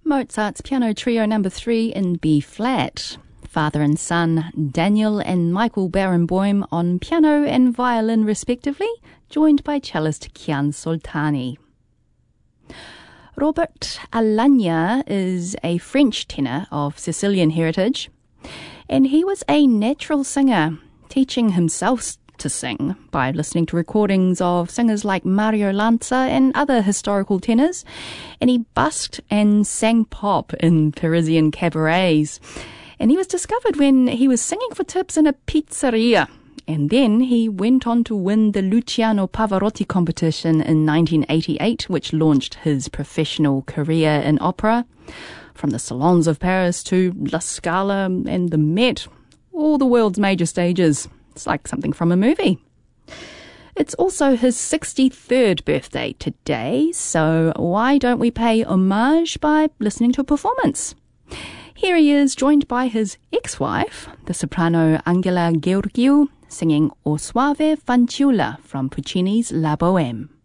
Mozart's Piano Trio No. 3 in B-flat. Father and son Daniel and Michael Barenboim on piano and violin respectively, joined by cellist Kian Soltani. Robert Alagna is a French tenor of Sicilian heritage, and he was a natural singer, teaching himself to sing by listening to recordings of singers like Mario Lanza and other historical tenors, and he busked and sang pop in Parisian cabarets. And he was discovered when he was singing for tips in a pizzeria. And then he went on to win the Luciano Pavarotti competition in 1988, which launched his professional career in opera. From the salons of Paris to La Scala and the Met, all the world's major stages. It's like something from a movie. It's also his 63rd birthday today, so why don't we pay homage by listening to a performance? Here he is, joined by his ex-wife, the soprano Angela Gheorghiu, singing O Soave Fanciulla from Puccini's La Bohème.